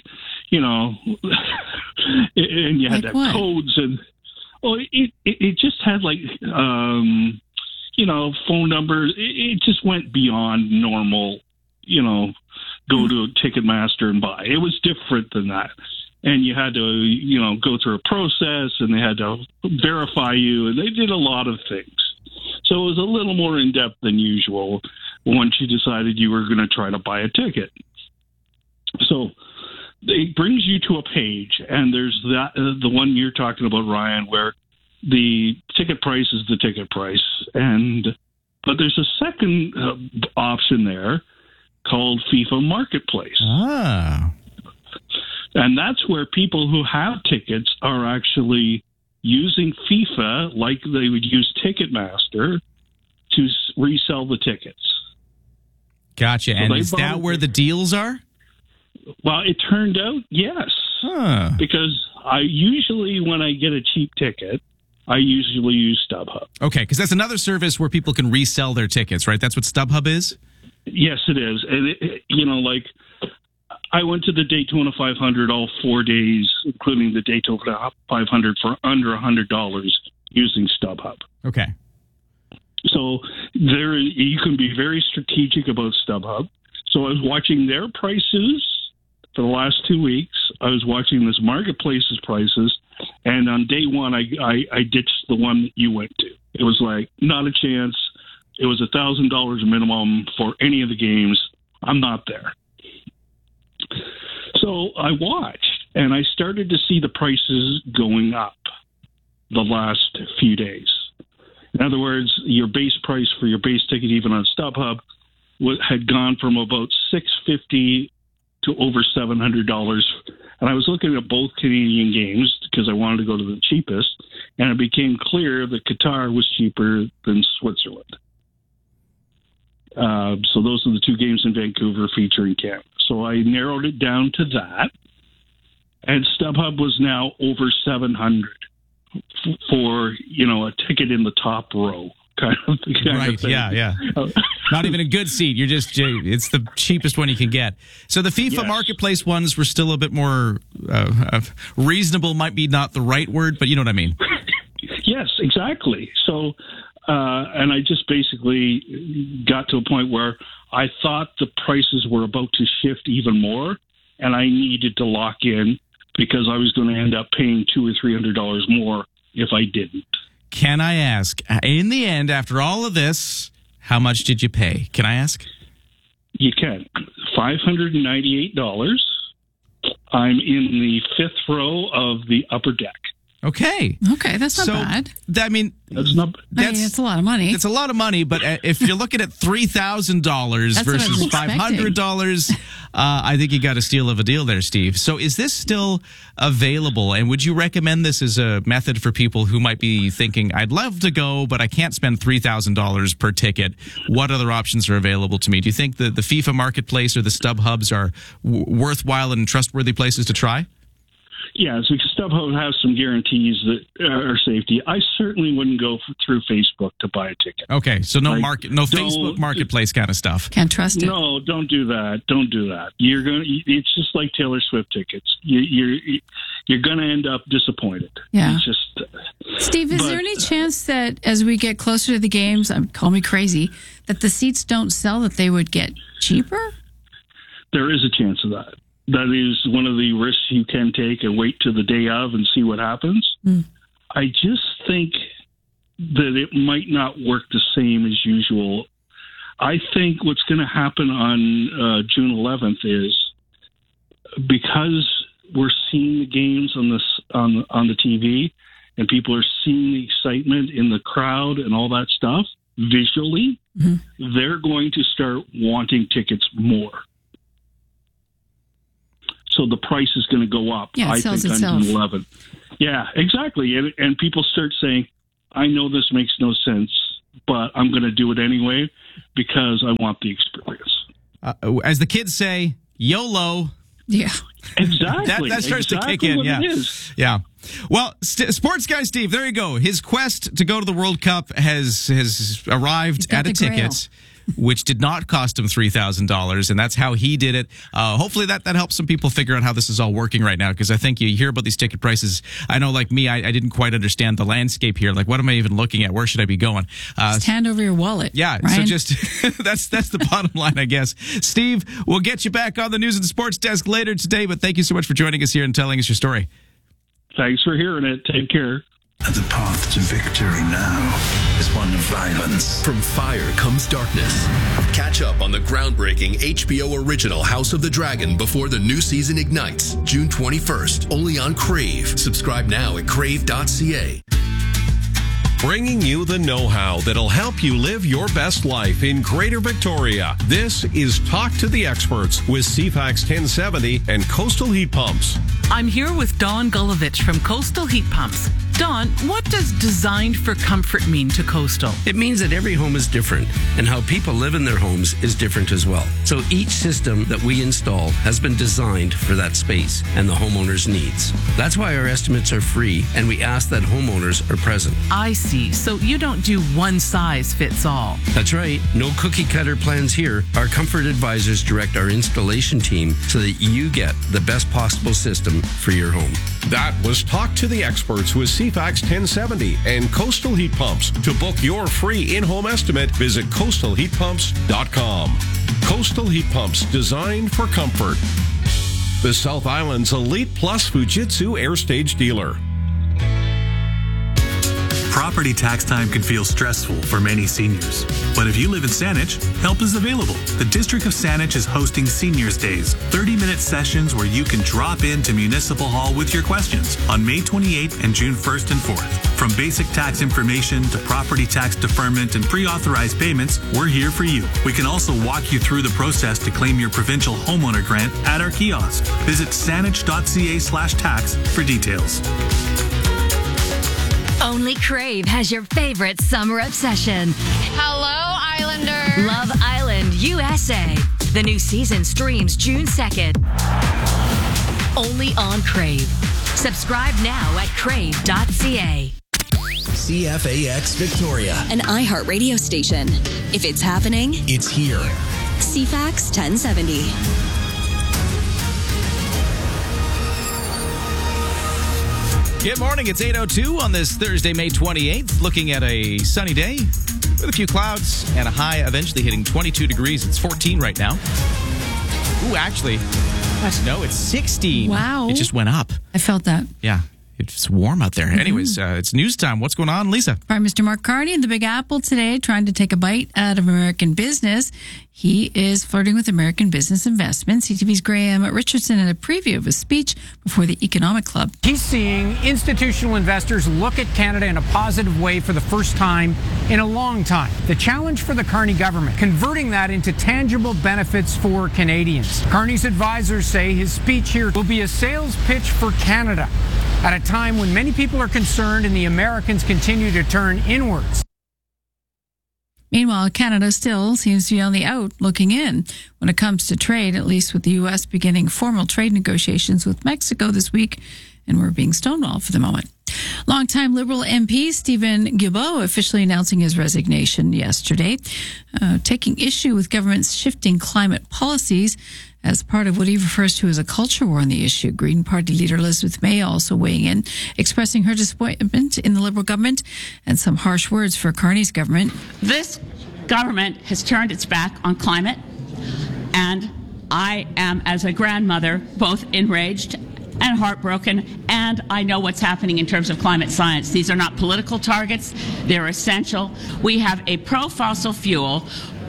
and you had to have codes and it just had phone numbers. It just went beyond normal. Go to Ticketmaster and buy. It was different than that. And you had to, go through a process, and they had to verify you, and they did a lot of things. So it was a little more in-depth than usual once you decided you were going to try to buy a ticket. So it brings you to a page, and there's the one you're talking about, Ryan, where the ticket price is the ticket price. But there's a second option there called FIFA Marketplace. And that's where people who have tickets are actually using FIFA like they would use Ticketmaster to resell the tickets. Gotcha. So and is that where the deals are? Well, it turned out, yes. Because when I get a cheap ticket, I usually use StubHub. Okay, because that's another service where people can resell their tickets, right? That's what StubHub is? Yes, it is. And, I went to the Daytona 500 all 4 days, including the Daytona 500 for under $100 using StubHub. Okay. So you can be very strategic about StubHub. So I was watching their prices for the last 2 weeks. I was watching this marketplace's prices, and on day one, I ditched the one that you went to. It was like, not a chance. It was $1,000 minimum for any of the games. I'm not there. So I watched, and I started to see the prices going up the last few days. In other words, your base price for your base ticket, even on StubHub, had gone from about $650 to over $700. And I was looking at both Canadian games because I wanted to go to the cheapest, and it became clear that Qatar was cheaper than Switzerland. So those are the two games in Vancouver featuring Canada. So I narrowed it down to that, and StubHub was now over $700 for a ticket in the top row kind of thing. Yeah. Not even a good seat. It's the cheapest one you can get. So the FIFA Marketplace ones were still a bit more reasonable. Might be not the right word, but you know what I mean. Yes, exactly. So. And I just basically got to a point where I thought the prices were about to shift even more, and I needed to lock in because I was going to end up paying $200 or $300 more if I didn't. Can I ask, in the end, after all of this, how much did you pay? Can I ask? You can. $598. I'm in the fifth row of the upper deck. Okay, that's not bad. That's a lot of money. It's a lot of money, but if you're looking at $3,000 versus $500, I think you got a steal of a deal there, Steve. So is this still available? And would you recommend this as a method for people who might be thinking, I'd love to go, but I can't spend $3,000 per ticket? What other options are available to me? Do you think the FIFA Marketplace or the StubHubs are worthwhile and trustworthy places to try? Yes, because StubHub has some guarantees that are safety. I certainly wouldn't go through Facebook to buy a ticket. Okay, so no Facebook Marketplace kind of stuff. Can't trust it. No, don't do that. Don't do that. It's just like Taylor Swift tickets. You're going to end up disappointed. Yeah. It's just, Steve, is there any chance that as we get closer to the games, call me crazy, that the seats don't sell, that they would get cheaper? There is a chance of that. That is one of the risks you can take and wait to the day of and see what happens. I just think that it might not work the same as usual. I think what's going to happen on June 11th is because we're seeing the games on the TV and people are seeing the excitement in the crowd and all that stuff visually, they're going to start wanting tickets more. So the price is going to go up, I think, on June 11th. Yeah, exactly. And people start saying, I know this makes no sense, but I'm going to do it anyway because I want the experience. As the kids say, YOLO. Yeah. Exactly. that starts to kick in, yeah. Yeah. Well, sports guy Steve, there you go. His quest to go to the World Cup has arrived at a ticket, which did not cost him $3,000, and that's how he did it. Hopefully that helps some people figure out how this is all working right now, because I think you hear about these ticket prices. I know, like me, I didn't quite understand the landscape here. Like, what am I even looking at? Where should I be going? Just hand over your wallet. Yeah, Ryan. so just that's the bottom line, I guess. Steve, we'll get you back on the News and Sports Desk later today, but thank you so much for joining us here and telling us your story. Thanks for hearing it. Take care. The path to victory now is one of violence. From fire comes darkness. Catch up on the groundbreaking HBO original House of the Dragon before the new season ignites, June 21st, only on Crave. Subscribe now at crave.ca. Bringing you the know-how that'll help you live your best life in Greater Victoria. This is Talk to the Experts with CFAX 1070 and Coastal Heat Pumps. I'm here with Dawn Gulovich from Coastal Heat Pumps. Dawn, what does designed for comfort mean to Coastal? It means that every home is different, and how people live in their homes is different as well. So each system that we install has been designed for that space and the homeowner's needs. That's why our estimates are free, and we ask that homeowners are present. I see. So you don't do one size fits all. That's right. No cookie cutter plans here. Our comfort advisors direct our installation team so that you get the best possible system for your home. That was Talk to the Experts with CFAX 1070 and Coastal Heat Pumps. To book your free in-home estimate, visit coastalheatpumps.com. Coastal Heat Pumps, designed for comfort. The South Island's Elite Plus Fujitsu Air Stage dealer. Property tax time can feel stressful for many seniors. But if you live in Saanich, help is available. The District of Saanich is hosting Seniors Days, 30-minute sessions where you can drop into Municipal Hall with your questions on May 28th and June 1st and 4th. From basic tax information to property tax deferment and pre-authorized payments, we're here for you. We can also walk you through the process to claim your provincial homeowner grant at our kiosk. Visit saanich.ca/tax for details. Only Crave has your favorite summer obsession. Hello, Islander. Love Island USA. The new season streams June 2nd. Only on Crave. Subscribe now at crave.ca. CFAX Victoria. An iHeartRadio station. If it's happening, it's here. CFAX 1070. Good morning. It's 8:02 on this Thursday, May 28th. Looking at a sunny day with a few clouds and a high eventually hitting 22 degrees. It's 14 right now. Ooh, actually, no, it's 16. Wow. It just went up. I felt that. Yeah. It's warm out there. Anyways, it's news time. What's going on, Lisa? Prime Minister Mark Carney in the Big Apple today trying to take a bite out of American business. He is flirting with American business investment. CTV's Graham Richardson had a preview of his speech before the Economic Club. He's seeing institutional investors look at Canada in a positive way for the first time in a long time. The challenge for the Carney government, converting that into tangible benefits for Canadians. Carney's advisors say his speech here will be a sales pitch for Canada at a time when many people are concerned and the Americans continue to turn inwards. Meanwhile, Canada still seems to be on the out looking in when it comes to trade, at least with the U.S. beginning formal trade negotiations with Mexico this week and we're being stonewalled for the moment. Longtime Liberal MP Stephen Guilbeault officially announcing his resignation yesterday, taking issue with government's shifting climate policies as part of what he refers to as a culture war on the issue. Green Party leader Elizabeth May also weighing in, expressing her disappointment in the Liberal government and some harsh words for Carney's government. This government has turned its back on climate, and I am, as a grandmother, both enraged and heartbroken, and I know what's happening in terms of climate science. These are not political targets. They're essential. We have a pro-fossil fuel,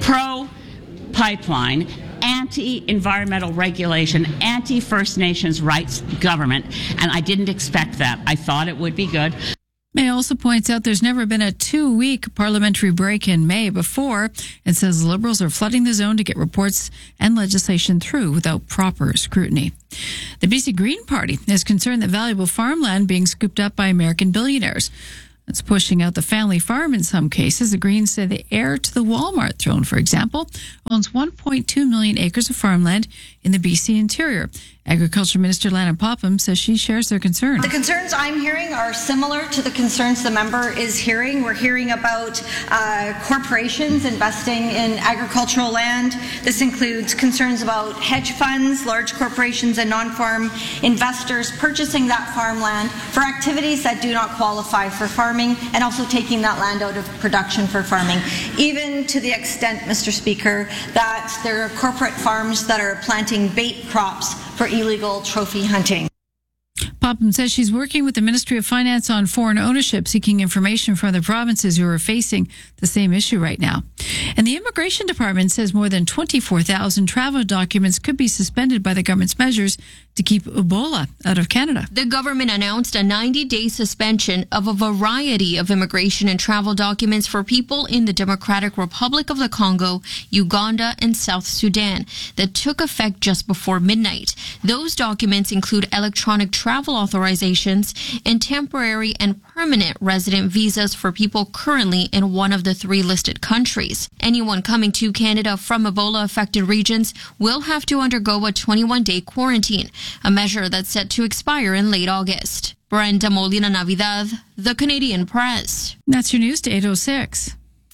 pro-pipeline, anti-environmental regulation, anti-First Nations rights government, and I didn't expect that. I thought it would be good. May also points out there's never been a 2-week parliamentary break in May before, and says Liberals are flooding the zone to get reports and legislation through without proper scrutiny. The BC Green Party is concerned that valuable farmland being scooped up by American billionaires. It's pushing out the family farm in some cases. The Greens say the heir to the Walmart throne, for example, owns 1.2 million acres of farmland in the BC interior. Agriculture Minister Lana Popham says she shares their concern. The concerns I'm hearing are similar to the concerns the member is hearing. We're hearing about corporations investing in agricultural land. This includes concerns about hedge funds, large corporations and non-farm investors purchasing that farmland for activities that do not qualify for farming, and also taking that land out of production for farming. Even to the extent, Mr. Speaker, that there are corporate farms that are planting bait crops for illegal trophy hunting. Popham says she's working with the Ministry of Finance on foreign ownership, seeking information from the provinces who are facing the same issue right now. And the Immigration Department says more than 24,000 travel documents could be suspended by the government's measures to keep Ebola out of Canada. The government announced a 90-day suspension of a variety of immigration and travel documents for people in the Democratic Republic of the Congo, Uganda, and South Sudan that took effect just before midnight. Those documents include electronic travel authorizations and temporary and permanent resident visas for people currently in one of the 3 listed countries. Anyone coming to Canada from Ebola-affected regions will have to undergo a 21-day quarantine, a measure that's set to expire in late August. Brenda Molina Navidad, The Canadian Press. That's your news to 8:06.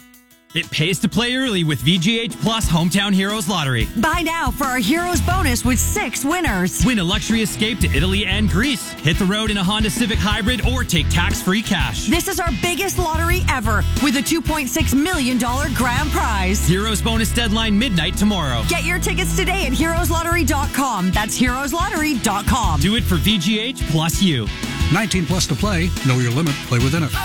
It pays to play early with VGH Plus Hometown Heroes Lottery. Buy now for our Heroes bonus with 6 winners. Win a luxury escape to Italy and Greece. Hit the road in a Honda Civic Hybrid or take tax-free cash. This is our biggest lottery ever with a $2.6 million grand prize. Heroes bonus deadline midnight tomorrow. Get your tickets today at heroeslottery.com. That's heroeslottery.com. Do it for VGH plus you. 19 plus to play. Know your limit. Play within it.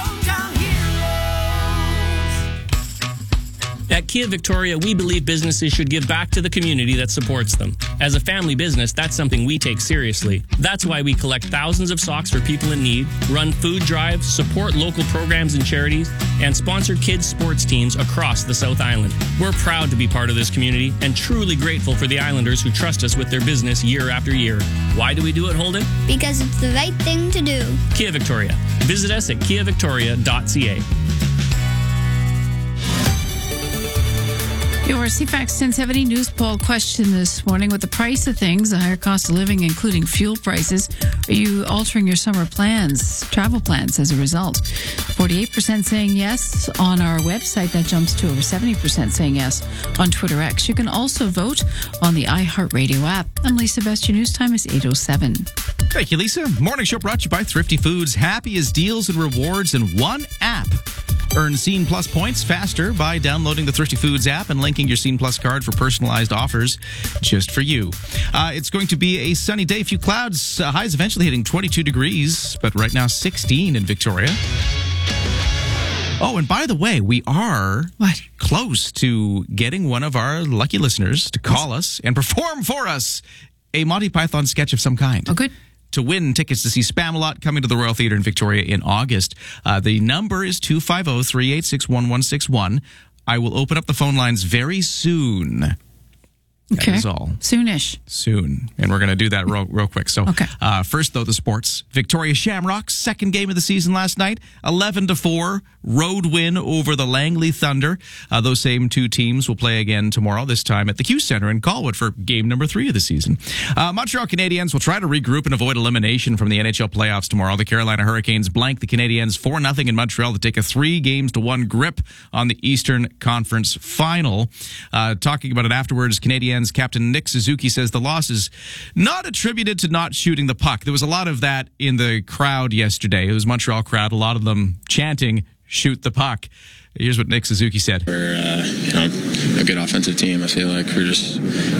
At Kia Victoria, we believe businesses should give back to the community that supports them. As a family business, that's something we take seriously. That's why we collect thousands of socks for people in need, run food drives, support local programs and charities, and sponsor kids' sports teams across the South Island. We're proud to be part of this community and truly grateful for the Islanders who trust us with their business year after year. Why do we do it, Holden? Because it's the right thing to do. Kia Victoria. Visit us at kiavictoria.ca. Your CFAX 1070 news poll question this morning: with the price of things, the higher cost of living, including fuel prices, are you altering your summer plans, travel plans as a result? 48% saying yes on our website. That jumps to over 70% saying yes on Twitter X. You can also vote on the iHeartRadio app. I'm Lisa Best. Your news time is 8:07. Thank you, Lisa. Morning Show brought to you by Thrifty Foods. Happiest deals and rewards in one app. Earn Scene Plus points faster by downloading the Thrifty Foods app and linking your Scene Plus card for personalized offers just for you. It's going to be a sunny day. A few clouds. Highs eventually hitting 22 degrees, but right now 16 in Victoria. Oh, and by the way, we are close to getting one of our lucky listeners to call us and perform for us a Monty Python sketch of some kind. Oh, good. To win tickets to see Spamalot coming to the Royal Theatre in Victoria in August. The number is 250-386-1161. I will open up the phone lines very soon. That is all. Soonish. Soon. And we're going to do that real quick. So first, though, the sports. Victoria Shamrocks, second game of the season last night. 11-4 road win over the Langley Thunder. Those same two teams will play again tomorrow, this time at the Q Center in Colwood for game number 3 of the season. Montreal Canadiens will try to regroup and avoid elimination from the NHL playoffs tomorrow. The Carolina Hurricanes blank the Canadiens 4-0 in Montreal to take a 3-1 grip on the Eastern Conference final. Talking about it afterwards, Canadiens captain Nick Suzuki says the loss is not attributed to not shooting the puck. There was a lot of that in the crowd yesterday. It was Montreal crowd, a lot of them chanting, "Shoot the puck." Here's what Nick Suzuki said. We're a good offensive team. I feel like we're just,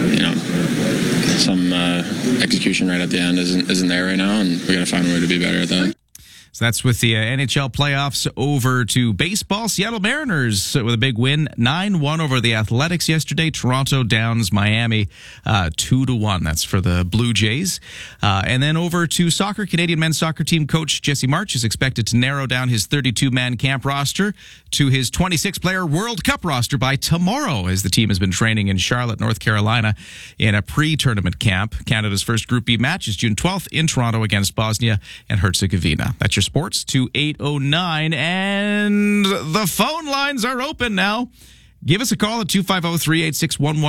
some execution right at the end isn't there right now, and we got to find a way to be better at that. So that's with the NHL playoffs. Over to baseball. Seattle Mariners with a big win, 9-1 over the Athletics yesterday. Toronto downs Miami 2-1. That's for the Blue Jays. And then over to soccer. Canadian men's soccer team coach Jesse March is expected to narrow down his 32-man camp roster to his 26-player World Cup roster by tomorrow, as the team has been training in Charlotte, North Carolina in a pre-tournament camp. Canada's first Group B match is June 12th in Toronto against Bosnia and Herzegovina. That's your sports to 8:09, and the phone lines are open now. Give us a call at 250-386-11.